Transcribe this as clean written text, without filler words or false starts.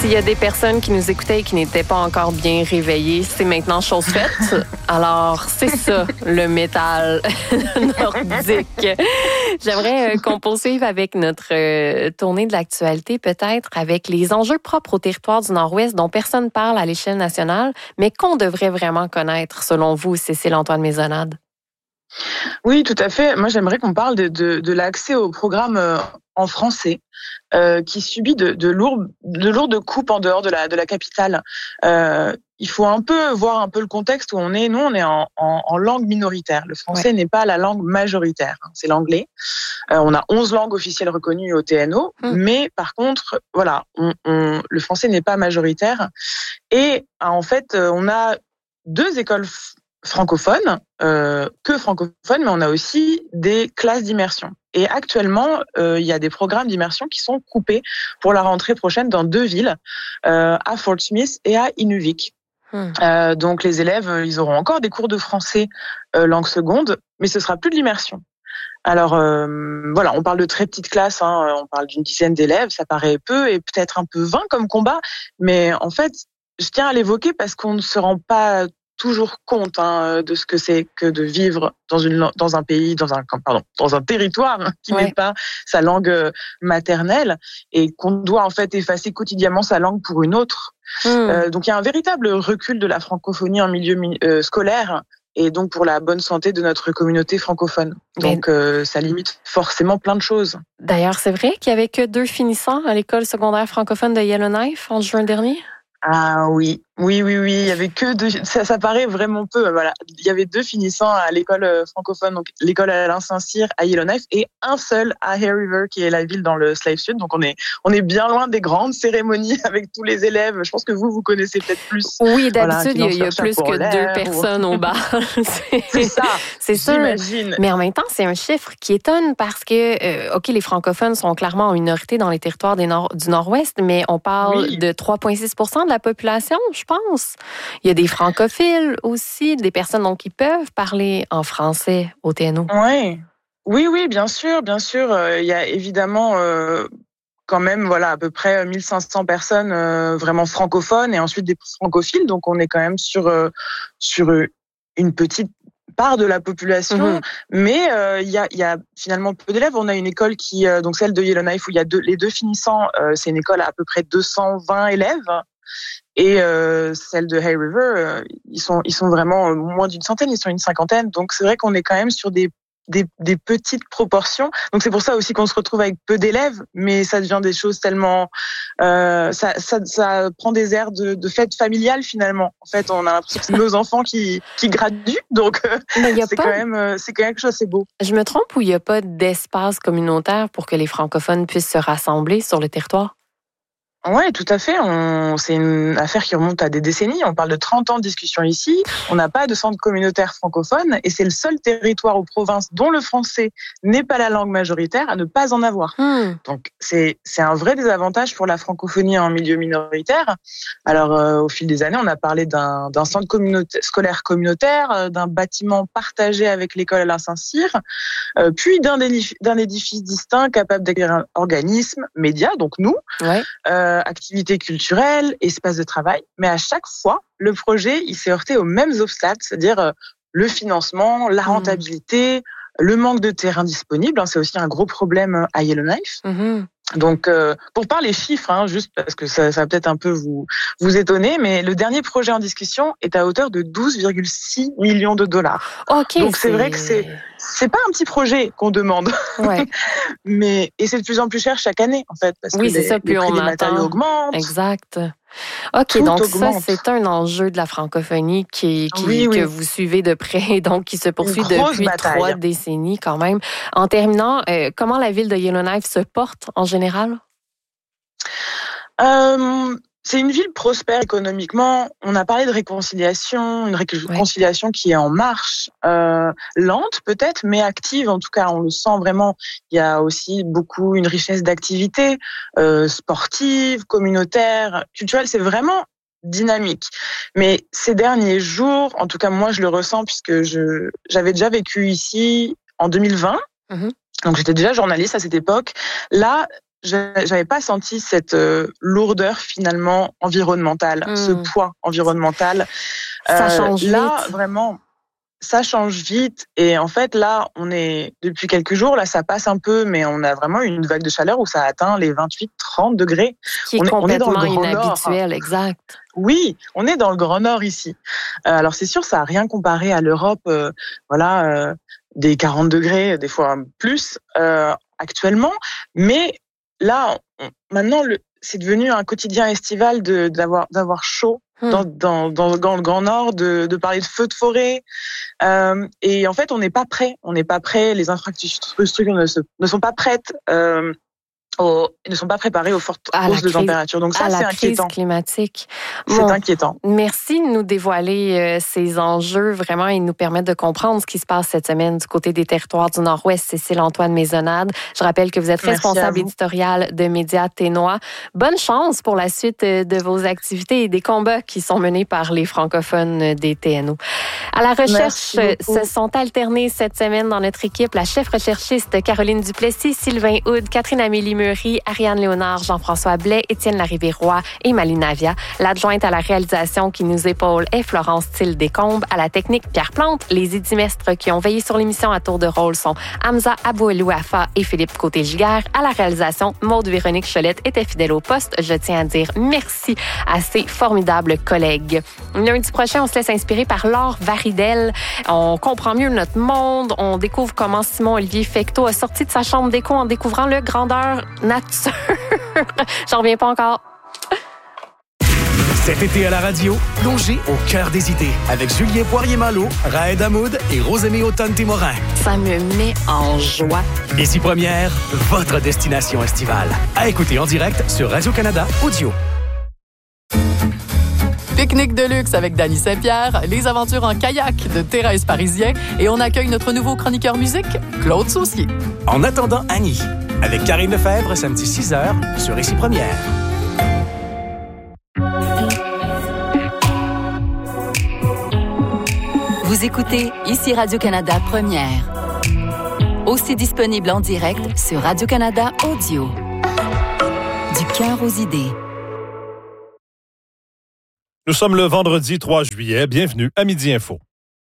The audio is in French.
S'il y a des personnes qui nous écoutaient et qui n'étaient pas encore bien réveillées, c'est maintenant chose faite. Alors, c'est ça, le métal nordique. J'aimerais qu'on poursuive avec notre tournée de l'actualité, peut-être avec les enjeux propres au territoire du Nord-Ouest dont personne parle à l'échelle nationale, mais qu'on devrait vraiment connaître, selon vous, Cécile-Antoine Maisonnade. Oui, tout à fait. Moi, j'aimerais qu'on parle de l'accès au programme en français qui subit de lourdes coupes en dehors de la capitale. Il faut voir un peu le contexte où on est. Nous, on est en langue minoritaire. Le français n'est pas la langue majoritaire, c'est l'anglais. On a 11 langues officielles reconnues au TNO, mais par contre, voilà, le français n'est pas majoritaire. Et en fait, on a 2 écoles francophones, mais on a aussi des classes d'immersion. Et actuellement, il y a des programmes d'immersion qui sont coupés pour la rentrée prochaine dans 2 villes, à Fort Smith et à Inuvik. Donc les élèves, ils auront encore des cours de français langue seconde, mais ce sera plus de l'immersion. Alors voilà, on parle de très petites classes, on parle d'une dizaine d'élèves, ça paraît peu et peut-être un peu vain comme combat, mais en fait, je tiens à l'évoquer parce qu'on ne se rend pas toujours compte de ce que c'est que de vivre dans un pays, dans un territoire qui n'est pas sa langue maternelle et qu'on doit en fait effacer quotidiennement sa langue pour une autre. Donc il y a un véritable recul de la francophonie en milieu scolaire et donc pour la bonne santé de notre communauté francophone. Donc ça limite forcément plein de choses. D'ailleurs, c'est vrai qu'il y avait que 2 finissants à l'école secondaire francophone de Yellowknife en juin dernier? Ah oui. Il y avait que 2, ça paraît vraiment peu, voilà. Il y avait 2 finissants à l'école francophone, donc l'école Alain Saint-Cyr à Yellowknife et un seul à Hay River qui est la ville dans le Slave Sud. Donc on est bien loin des grandes cérémonies avec tous les élèves. Je pense que vous connaissez peut-être plus. Oui, d'habitude, il y a plus que 2 personnes au bar. C'est ça. C'est ça. J'imagine. Mais en même temps, c'est un chiffre qui étonne parce que, OK, les francophones sont clairement en minorité dans les territoires du Nord-Ouest, mais on parle de 3,6% de la population, je pense. Il y a des francophiles aussi, des personnes donc qui peuvent parler en français au TNO. Oui, bien sûr. Il y a évidemment quand même à peu près 1500 personnes vraiment francophones et ensuite des francophiles. Donc on est quand même sur une petite part de la population, mais il y a finalement peu d'élèves. On a une école qui donc celle de Yellowknife où il y a les 2 finissants, c'est une école à peu près 220 élèves. Et celle de Hay River, ils sont vraiment moins d'une centaine, ils sont une cinquantaine. Donc c'est vrai qu'on est quand même sur des petites proportions. Donc c'est pour ça aussi qu'on se retrouve avec peu d'élèves, mais ça devient des choses tellement ça prend des airs de fête familiale finalement. En fait, on a l'impression que c'est nos enfants qui graduent. Donc c'est quand même quelque chose, c'est beau. Je me trompe ou il n'y a pas d'espace communautaire pour que les francophones puissent se rassembler sur le territoire? Ouais, tout à fait. C'est une affaire qui remonte à des décennies. On parle de 30 ans de discussion ici. On n'a pas de centre communautaire francophone et c'est le seul territoire aux provinces dont le français n'est pas la langue majoritaire à ne pas en avoir. Donc, c'est un vrai désavantage pour la francophonie en milieu minoritaire. Alors, au fil des années, on a parlé d'un centre scolaire communautaire, d'un bâtiment partagé avec l'école Alain Saint-Cyr, puis d'un édifice distinct capable d'accueillir un organisme, médias, donc nous, activités culturelles, espaces de travail. Mais à chaque fois, le projet, il s'est heurté aux mêmes obstacles, c'est-à-dire le financement, la rentabilité, le manque de terrain disponible. C'est aussi un gros problème à Yellowknife. Donc, pour parler chiffres, juste parce que ça va peut-être un peu vous étonner, mais le dernier projet en discussion est à hauteur de 12,6 millions de dollars. Okay, donc c'est vrai que c'est pas un petit projet qu'on demande, mais et c'est de plus en plus cher chaque année en fait parce que les prix des matériaux augmentent. Exact. OK, donc ça, c'est un enjeu de la francophonie que vous suivez de près, donc qui se poursuit depuis 3 décennies quand même. En terminant, comment la ville de Yellowknife se porte en général? C'est une ville prospère économiquement. On a parlé de réconciliation, une réconciliation qui est en marche, lente peut-être, mais active. En tout cas, on le sent vraiment. Il y a aussi une richesse d'activités sportives, communautaires, culturelles. C'est vraiment dynamique. Mais ces derniers jours, en tout cas moi je le ressens puisque j'avais déjà vécu ici en 2020. Donc j'étais déjà journaliste à cette époque. Là, j'avais pas senti cette lourdeur finalement environnementale, ce poids environnemental. Ça change là, vite. vraiment, ça change vite. Et en fait, là, depuis quelques jours, là, ça passe un peu, mais on a vraiment eu une vague de chaleur où ça a atteint les 28-30 degrés. Ce qui est complètement inhabituel, exact. Oui, on est dans le Grand Nord ici. Alors c'est sûr, ça n'a rien comparé à l'Europe, des 40 degrés, des fois plus actuellement. Mais là, maintenant, c'est devenu un quotidien estival d'avoir chaud. Dans le Grand Nord, de parler de feux de forêt. Et en fait, on n'est pas prêt. On n'est pas prêt. Les infrastructures ne sont pas prêtes. Ils ne sont pas préparés aux fortes hausses de température. Donc ça, c'est inquiétant. Crise climatique. C'est inquiétant. Merci de nous dévoiler ces enjeux vraiment et de nous permettre de comprendre ce qui se passe cette semaine du côté des territoires du Nord-Ouest. Cécile-Antoine Maisonnade. Je rappelle que vous êtes responsable éditoriale de Médias Ténois. Bonne chance pour la suite de vos activités et des combats qui sont menés par les francophones des TNO. À la recherche, se sont alternés cette semaine dans notre équipe la chef recherchiste Caroline Duplessis, Sylvain Houd, Catherine-Amélie Meury, Ariane Léonard, Jean-François Blais, Étienne Larrivée-Roy et Maline Navia. L'adjointe à la réalisation qui nous épaule est Florence Thill-Descombes. À la technique, Pierre Plante. Les idimestres qui ont veillé sur l'émission à tour de rôle sont Hamza Abouelouafa et Philippe Côté-Giguère. À la réalisation, Maude-Véronique Cholette était fidèle au poste. Je tiens à dire merci à ses formidables collègues. Lundi prochain, on se laisse inspirer par Laure Varidel. On comprend mieux notre monde. On découvre comment Simon-Olivier Fecteau a sorti de sa chambre d'écho en découvrant le grandeur nature. J'en reviens pas encore. Cet été à la radio, plongez au cœur des idées avec Julien Poirier-Malo, Raed Hamoud et Rosémie Autonne-Témorin. Ça me met en joie. Ici Première, votre destination estivale. À écouter en direct sur Radio-Canada Audio. Pique-nique de luxe avec Dany Saint-Pierre, les aventures en kayak de Thérèse Parisien et on accueille notre nouveau chroniqueur musique, Claude Saucier. En attendant Annie, avec Karine Lefebvre, samedi 6h sur Ici Première. Vous écoutez Ici Radio-Canada Première. Aussi disponible en direct sur Radio-Canada Audio. Du cœur aux idées. Nous sommes le vendredi 3 juillet. Bienvenue à Midi Info.